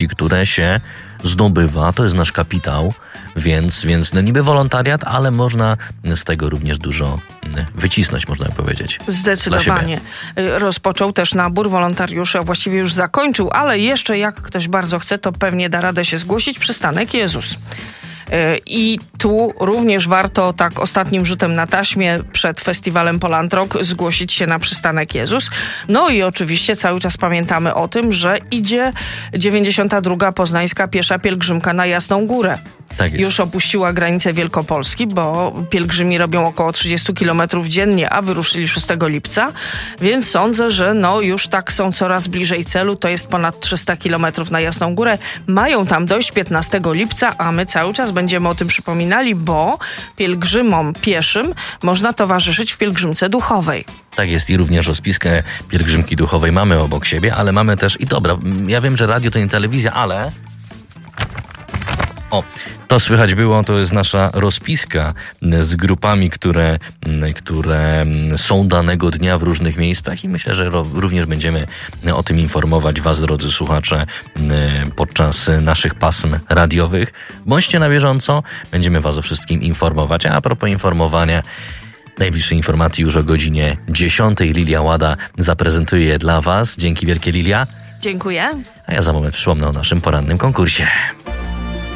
umiejętności, które się zdobywa. To jest nasz kapitał, więc no niby wolontariat, ale można z tego również dużo wycisnąć, można powiedzieć. Zdecydowanie. Rozpoczął też nabór wolontariuszy, a właściwie już zakończył, ale jeszcze jak ktoś bardzo chce, to pewnie da radę się zgłosić. Przystanek Jezus. I tu również warto tak ostatnim rzutem na taśmie przed festiwalem Poland Rock zgłosić się na przystanek Jezus. No i oczywiście cały czas pamiętamy o tym, że idzie 92. Poznańska piesza pielgrzymka na Jasną Górę. Tak jest. Już opuściła granicę Wielkopolski, bo pielgrzymi robią około 30 kilometrów dziennie, a wyruszyli 6 lipca, więc sądzę, że już tak są coraz bliżej celu. To jest ponad 300 kilometrów na Jasną Górę. Mają tam dojść 15 lipca, a my cały czas będziemy o tym przypominali, bo pielgrzymom pieszym można towarzyszyć w pielgrzymce duchowej. Tak jest i również rozpiskę pielgrzymki duchowej mamy obok siebie, ale mamy też, i dobra, ja wiem, że radio to nie telewizja, ale... To słychać było, to jest nasza rozpiska z grupami, które są danego dnia w różnych miejscach i myślę, że również będziemy o tym informować was, drodzy słuchacze, podczas naszych pasm radiowych. Bądźcie na bieżąco, będziemy was o wszystkim informować. A propos informowania, najbliższe informacje już o godzinie 10. Lilia Łada zaprezentuje je dla was. Dzięki wielkie, Lilia. Dziękuję. A ja za moment przypomnę o naszym porannym konkursie.